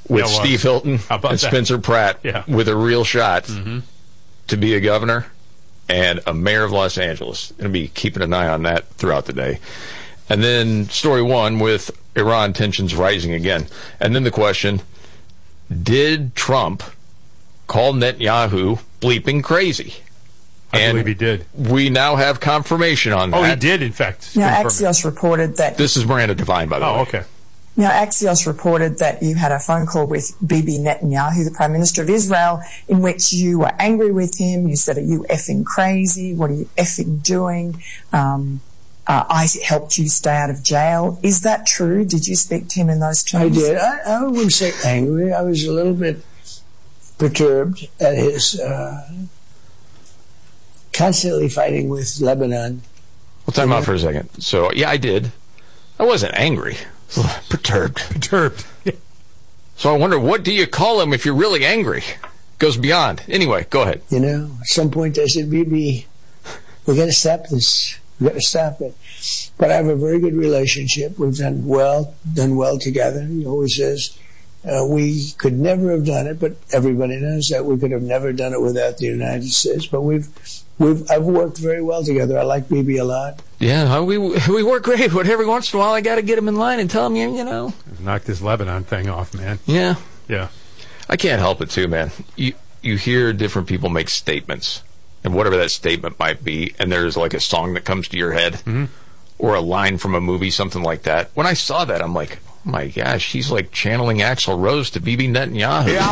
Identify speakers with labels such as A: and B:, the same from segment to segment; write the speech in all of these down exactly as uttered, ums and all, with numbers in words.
A: with
B: yeah, well,
A: Steve Hilton and
B: that?
A: Spencer Pratt
B: yeah.
A: with a real shot
B: mm-hmm.
A: to be a governor and a mayor of Los Angeles. Going to be keeping an eye on that throughout the day. And then story one with Iran tensions rising again. And then the question, did Trump call Netanyahu bleeping crazy?
B: I
A: and
B: believe he did.
A: We now have confirmation on that.
B: Oh, he did, in fact.
C: Now, Axios reported that...
A: This is Miranda Devine, by the
B: oh,
A: way.
B: Oh, okay.
C: Now, Axios reported that you had a phone call with Bibi Netanyahu, the Prime Minister of Israel, in which you were angry with him. You said, are you effing crazy? What are you effing doing? Um, uh, I helped you stay out of jail. Is that true? Did you speak to him in those terms?
D: I did. I, I wouldn't say angry. I was a little bit perturbed at his uh, constantly fighting with Lebanon.
A: Well, time out for a second. So, yeah, I did. I wasn't angry. Perturbed.
B: Perturbed.
A: So I wonder, what do you call him if you're really angry? Goes beyond. Anyway, go ahead.
D: You know, at some point I said, Bibi, we got to stop this. We got to stop it. But I have a very good relationship. We've done well, done well together. He always says, uh, we could never have done it, but everybody knows that we could have never done it without the United States. But we've, we've, I've worked very well together. I like Bibi a lot.
A: Yeah, we we work great, but every once in a while I got to get him in line and tell him, you know.
B: Knock this Lebanon thing off, man.
A: Yeah.
B: Yeah.
A: I can't help it, too, man. You you hear different people make statements, and whatever that statement might be, and there's like a song that comes to your head,
B: mm-hmm.
A: or a line from a movie, something like that. When I saw that, I'm like, oh my gosh, she's like channeling Axl Rose to Bibi Netanyahu.
E: Yeah,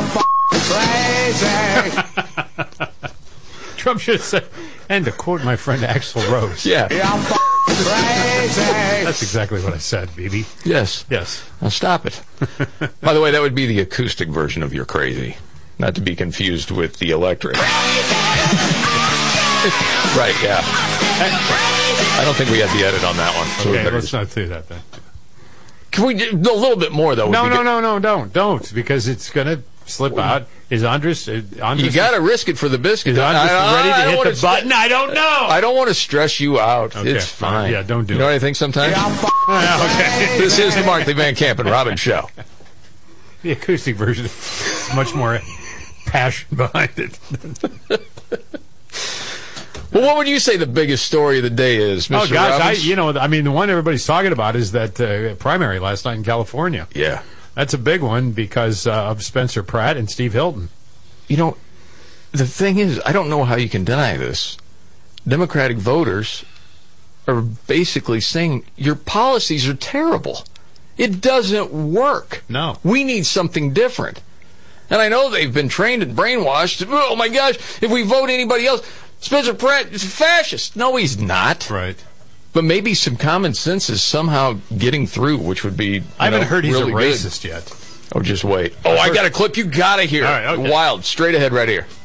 E: I'm f***ing crazy.
B: Trump should have said, and to quote my friend Axl Rose.
A: Yeah.
E: Yeah, I'm f***ing crazy.
B: That's exactly what I said, Bibi.
A: Yes.
B: Yes.
A: Now stop it. By the way, that would be the acoustic version of You're Crazy. Not to be confused with the electric. Right, yeah. I don't think we had the edit on that one. So
B: Okay,
A: we
B: let's not do that then.
A: Can we do a little bit more, though?
B: No, no, no, no, don't. Don't, because it's going to slip out. Is Andres... Uh, Andres
A: you got to risk it for the biscuit.
B: Is Andres
A: I, I,
B: ready to
A: I
B: hit the
A: st-
B: button? I don't know.
A: I don't want to stress you out.
B: Okay,
A: It's fine.
B: Yeah, don't do
A: you
B: it.
A: know what I think sometimes?
E: Yeah, I'm f***ing
B: okay.
A: This is the Markley Van Camp and Robbins show.
B: The acoustic version is much more passion behind it.
A: Well, what would you say the biggest story of the day is, Mister
B: Oh, gosh, I,
A: Robbins?
B: you know, I mean, the one everybody's talking about is that uh, primary last night in California.
A: Yeah.
B: That's a big one because uh, of Spencer Pratt and Steve Hilton.
A: You know, the thing is, I don't know how you can deny this. Democratic voters are basically saying your policies are terrible. It doesn't work.
B: No.
A: We need something different. And I know they've been trained and brainwashed. Oh, my gosh, if we vote anybody else, Spencer Pratt is a fascist. No, he's not.
B: Right.
A: But maybe some common sense is somehow getting through, which would be,
B: I haven't
A: know,
B: heard he's
A: really
B: a racist
A: good.
B: yet.
A: Oh, just wait. Oh, I got a clip you got to hear.
B: All right, okay.
A: Wild. Straight ahead right here.